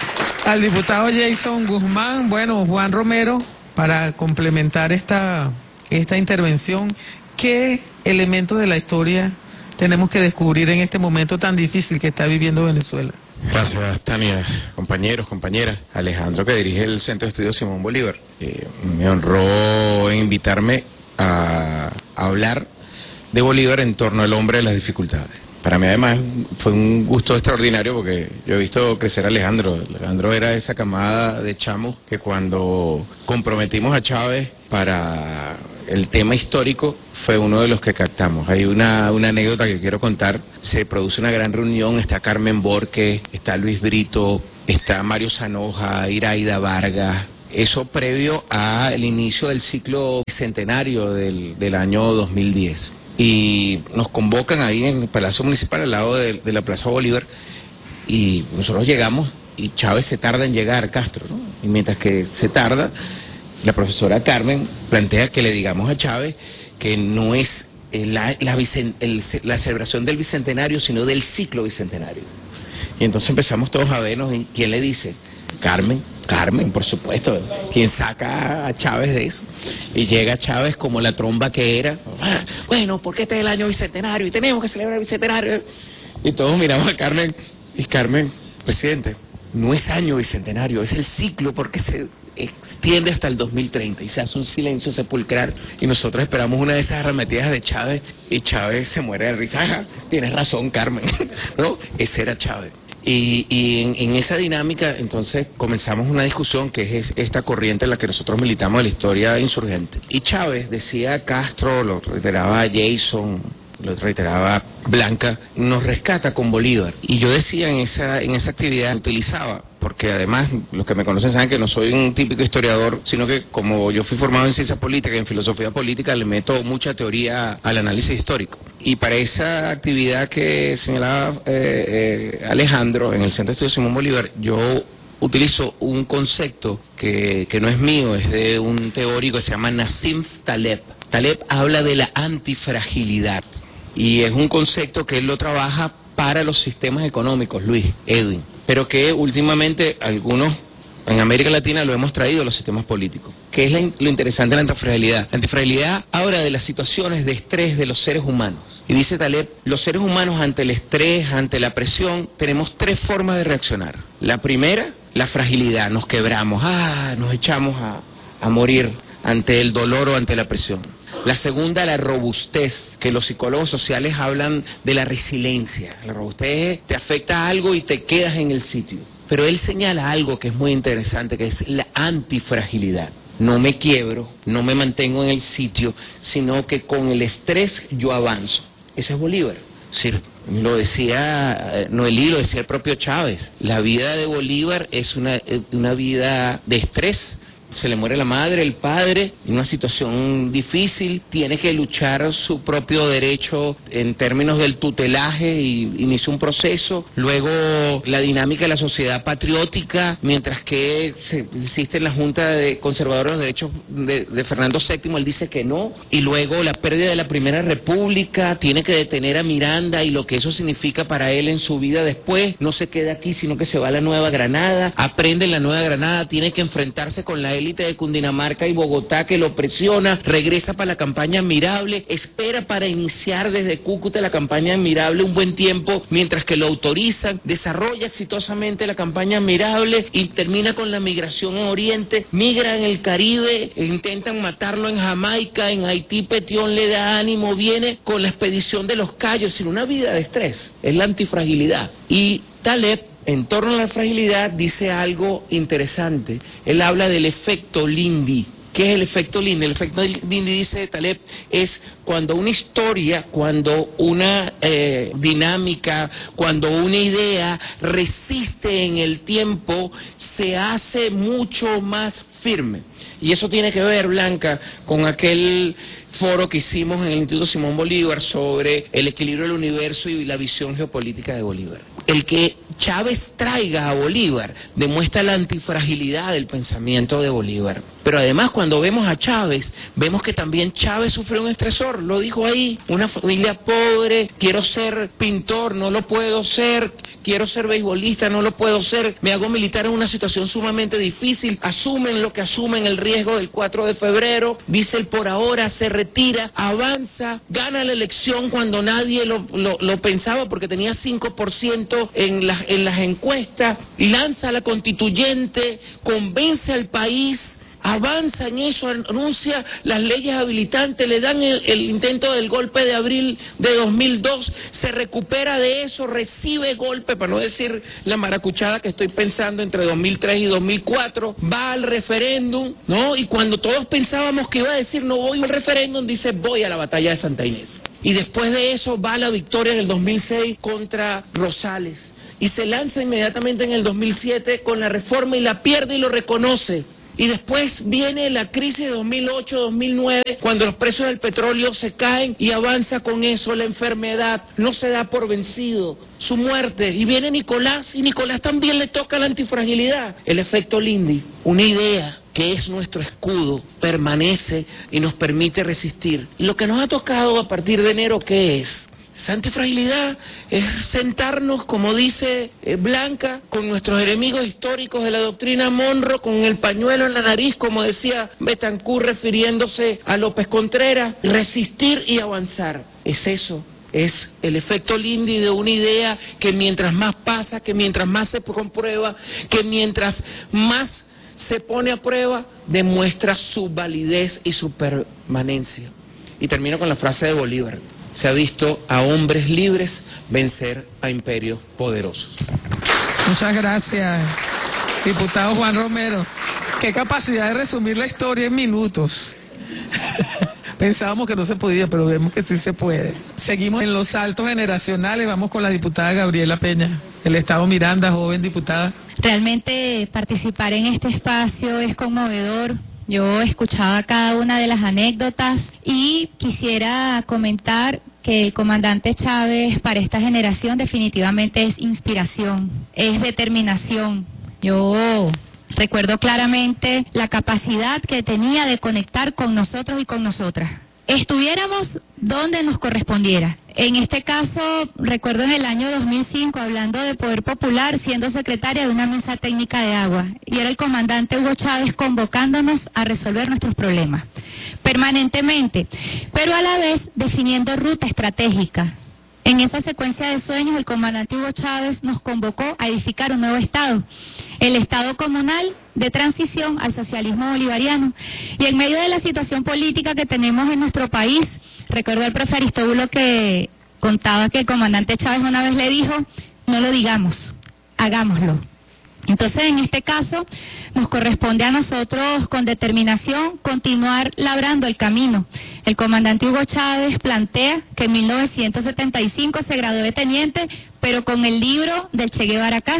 [SPEAKER 2] al diputado Jason Guzmán. Bueno, Juan Romero, para complementar esta, esta intervención, ¿qué elementos de la historia tenemos que descubrir en este momento tan difícil que está viviendo Venezuela?
[SPEAKER 9] Gracias, Tania, compañeros, compañeras. Alejandro, que dirige el Centro de Estudios Simón Bolívar, eh, me honró invitarme a, a hablar de Bolívar en torno al hombre de las dificultades. Para mí además fue un gusto extraordinario porque yo he visto crecer a Alejandro. Alejandro era esa camada de chamos que cuando comprometimos a Chávez para el tema histórico fue uno de los que captamos. Hay una, una anécdota que quiero contar. Se produce una gran reunión, está Carmen Borque, está Luis Brito, está Mario Zanoja, Iraida Vargas. Eso previo al inicio del ciclo bicentenario del, del año dos mil diez. Y nos convocan ahí en el Palacio Municipal al lado de, de la Plaza Bolívar y nosotros llegamos y Chávez se tarda en llegar, Castro, ¿no? Y mientras que se tarda, la profesora Carmen plantea que le digamos a Chávez que no es la, la, vicen, el, la celebración del bicentenario, sino del ciclo bicentenario. Y entonces empezamos todos a vernos y ¿quién le dice? Carmen, Carmen, por supuesto, quien saca a Chávez de eso. Y llega Chávez como la tromba que era. Ah, bueno, porque este es el año bicentenario y tenemos que celebrar el bicentenario. Y todos miramos a Carmen y Carmen, presidente, no es año bicentenario, es el ciclo porque se extiende hasta el dos mil treinta y se hace un silencio sepulcral y nosotros esperamos una de esas arremetidas de Chávez y Chávez se muere de risa. Ah, tienes razón, Carmen, ¿no? Ese era Chávez. Y, y en, en esa dinámica, entonces, comenzamos una discusión que es esta corriente en la que nosotros militamos de la historia insurgente. Y Chávez decía Castro, lo reiteraba Jason, lo reiteraba Blanca, nos rescata con Bolívar. Y yo decía en esa, en esa actividad, utilizaba, porque además los que me conocen saben que no soy un típico historiador, sino que como yo fui formado en ciencia política y en filosofía política, le meto mucha teoría al análisis histórico. Y para esa actividad que señalaba eh, eh, Alejandro en el Centro de Estudios Simón Bolívar, yo utilizo un concepto que, que no es mío, es de un teórico que se llama Nassim Taleb. Taleb habla de la antifragilidad y es un concepto que él lo trabaja para los sistemas económicos, Luis, Edwin, pero que últimamente algunos en América Latina lo hemos traído a los sistemas políticos. ¿Qué es la, lo interesante de la antifragilidad? La antifragilidad habla de las situaciones de estrés de los seres humanos. Y dice Taleb, los seres humanos ante el estrés, ante la presión, tenemos tres formas de reaccionar. La primera, la fragilidad, nos quebramos, ah, nos echamos a, a morir ante el dolor o ante la presión. La segunda, la robustez, que los psicólogos sociales hablan de la resiliencia. La robustez te afecta a algo y te quedas en el sitio. Pero él señala algo que es muy interesante, que es la antifragilidad. No me quiebro, no me mantengo en el sitio, sino que con el estrés yo avanzo. Ese es Bolívar. Sí, lo decía Noelí, lo decía el propio Chávez. La vida de Bolívar es una, una vida de estrés. Se le muere la madre, el padre, en una situación difícil, tiene que luchar su propio derecho en términos del tutelaje y inicia un proceso. Luego la dinámica de la sociedad patriótica, mientras que se, existe en la Junta de Conservadores de los Derechos de, de Fernando séptimo, él dice que no. Y luego la pérdida de la Primera República, tiene que detener a Miranda y lo que eso significa para él en su vida después. No se queda aquí, sino que se va a la Nueva Granada, aprende en la Nueva Granada, tiene que enfrentarse con la élite de Cundinamarca y Bogotá que lo presiona, regresa para la campaña Admirable, espera para iniciar desde Cúcuta la campaña Admirable un buen tiempo mientras que lo autorizan, desarrolla exitosamente la campaña Admirable y termina con la migración en Oriente, migra en el Caribe, intentan matarlo en Jamaica, en Haití Petión le da ánimo, viene con la expedición de los Cayos, sin una vida de estrés, es la antifragilidad. Y Taleb, en torno a la fragilidad, dice algo interesante. Él habla del efecto Lindy. ¿Qué es el efecto Lindy? El efecto Lindy, dice Taleb, es cuando una historia, cuando una eh, dinámica, cuando una idea resiste en el tiempo, se hace mucho más firme. Y eso tiene que ver, Blanca, con aquel foro que hicimos en el Instituto Simón Bolívar sobre el equilibrio del universo y la visión geopolítica de Bolívar. El que Chávez traiga a Bolívar demuestra la antifragilidad del pensamiento de Bolívar. Pero además, cuando vemos a Chávez, vemos que también Chávez sufrió un estresor, lo dijo ahí, una familia pobre, quiero ser pintor, no lo puedo ser, quiero ser beisbolista, no lo puedo ser, me hago militar en una situación sumamente difícil, asumen lo que asumen, el riesgo del cuatro de febrero, dice el por ahora, se retira, avanza, gana la elección cuando nadie lo, lo, lo pensaba porque tenía cinco por ciento en las, en las encuestas, lanza la constituyente, convence al país
[SPEAKER 10] avanza en eso, anuncia las leyes habilitantes, le dan el, el intento del golpe de abril de dos mil dos, se recupera de eso, recibe golpe, para no decir la maracuchada que estoy pensando entre dos mil tres y dos mil cuatro, va al referéndum, ¿no? Y cuando todos pensábamos que iba a decir no voy al referéndum, dice voy a la batalla de Santa Inés. Y después de eso va a la victoria en el dos mil seis contra Rosales. Y se lanza inmediatamente en el dos mil siete con la reforma y la pierde y lo reconoce. Y después viene la crisis de dos mil ocho, dos mil nueve, cuando los precios del petróleo se caen y avanza con eso la enfermedad, no se da por vencido, su muerte. Y viene Nicolás, y Nicolás también le toca la antifragilidad. El efecto Lindy, una idea que es nuestro escudo, permanece y nos permite resistir. Y lo que nos ha tocado a partir de enero, ¿qué es? Esa antifragilidad es sentarnos, como dice eh, Blanca, con nuestros enemigos históricos de la doctrina Monroe, con el pañuelo en la nariz, como decía Betancourt refiriéndose a López Contreras, resistir y avanzar. Es eso, es el efecto Lindy de una idea que mientras más pasa, que mientras más se comprueba, que mientras más se pone a prueba, demuestra su validez y su permanencia. Y termino con la frase de Bolívar. Se ha visto a hombres libres vencer a imperios poderosos.
[SPEAKER 2] Muchas gracias, diputado Juan Romero. Qué capacidad de resumir la historia en minutos. Pensábamos que no se podía, pero vemos que sí se puede. Seguimos en los saltos generacionales. Vamos con la diputada Gabriela Peña, del Estado Miranda, joven diputada.
[SPEAKER 11] Realmente participar en este espacio es conmovedor. Yo escuchaba cada una de las anécdotas y quisiera comentar que el comandante Chávez para esta generación definitivamente es inspiración, es determinación. Yo recuerdo claramente la capacidad que tenía de conectar con nosotros y con nosotras. Estuviéramos donde nos correspondiera. En este caso, recuerdo en el año dos mil cinco, hablando de Poder Popular, siendo secretaria de una mesa técnica de agua, y era el comandante Hugo Chávez convocándonos a resolver nuestros problemas, permanentemente, pero a la vez definiendo ruta estratégica. En esa secuencia de sueños, el comandante Hugo Chávez nos convocó a edificar un nuevo Estado, el Estado comunal de transición al socialismo bolivariano. Y en medio de la situación política que tenemos en nuestro país, recuerdo al profe Aristóbulo que contaba que el comandante Chávez una vez le dijo, no lo digamos, hagámoslo. Entonces, en este caso, nos corresponde a nosotros, con determinación, continuar labrando el camino. El comandante Hugo Chávez plantea que en mil novecientos setenta y cinco se graduó de teniente, pero con el libro del Che Guevara acá.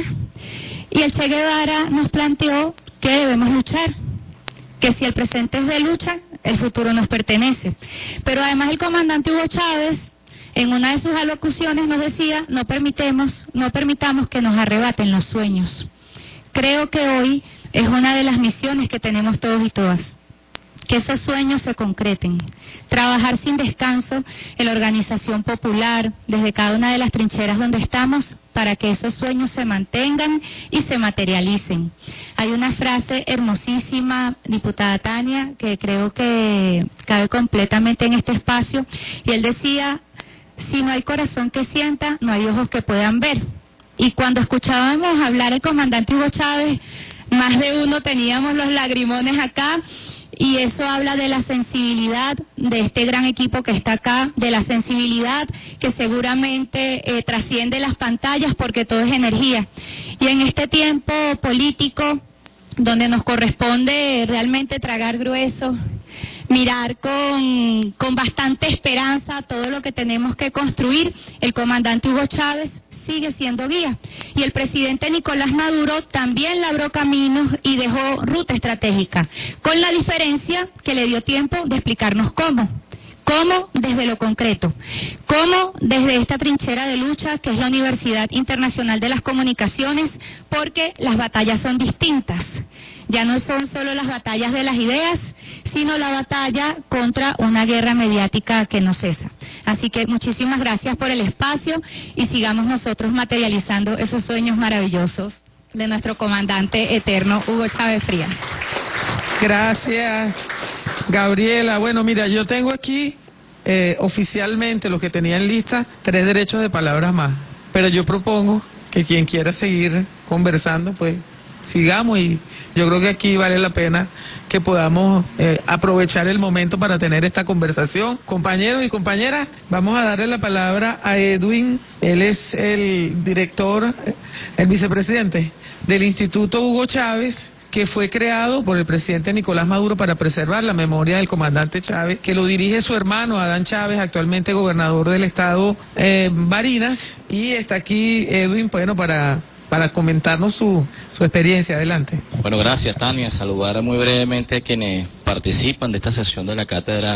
[SPEAKER 11] Y el Che Guevara nos planteó que debemos luchar, que si el presente es de lucha, el futuro nos pertenece. Pero además el comandante Hugo Chávez, en una de sus alocuciones nos decía, no permitemos, no permitamos que nos arrebaten los sueños. Creo que hoy es una de las misiones que tenemos todos y todas, que esos sueños se concreten, trabajar sin descanso en la organización popular, desde cada una de las trincheras donde estamos, para que esos sueños se mantengan y se materialicen. Hay una frase hermosísima, diputada Tania, que creo que cabe completamente en este espacio, y él decía, si no hay corazón que sienta, no hay ojos que puedan ver. Y cuando escuchábamos hablar el comandante Hugo Chávez, más de uno teníamos los lagrimones acá, y eso habla de la sensibilidad de este gran equipo que está acá, de la sensibilidad que seguramente eh, trasciende las pantallas porque todo es energía. Y en este tiempo político, donde nos corresponde realmente tragar grueso, mirar con, con bastante esperanza todo lo que tenemos que construir, el comandante Hugo Chávez sigue siendo guía. Y el presidente Nicolás Maduro también labró caminos y dejó ruta estratégica, con la diferencia que le dio tiempo de explicarnos cómo. ¿Cómo? Desde lo concreto. ¿Cómo? Desde esta trinchera de lucha que es la Universidad Internacional de las Comunicaciones, porque las batallas son distintas. Ya no son solo las batallas de las ideas, sino la batalla contra una guerra mediática que no cesa. Así que muchísimas gracias por el espacio y sigamos nosotros materializando esos sueños maravillosos de nuestro comandante eterno Hugo Chávez Frías.
[SPEAKER 2] Gracias, Gabriela. Bueno, mira, yo tengo aquí eh, oficialmente lo que tenía en lista, tres derechos de palabras más. Pero yo propongo que quien quiera seguir conversando, pues sigamos, y yo creo que aquí vale la pena que podamos eh, aprovechar el momento para tener esta conversación. Compañeros y compañeras, vamos a darle la palabra a Edwin. Él es el director, el vicepresidente del Instituto Hugo Chávez, que fue creado por el presidente Nicolás Maduro para preservar la memoria del comandante Chávez, que lo dirige su hermano Adán Chávez, actualmente gobernador del estado eh, Barinas, y está aquí Edwin, bueno, para, para comentarnos su, su experiencia. Adelante.
[SPEAKER 12] Bueno, gracias, Tania. Saludar muy brevemente a quienes participan de esta sesión de la cátedra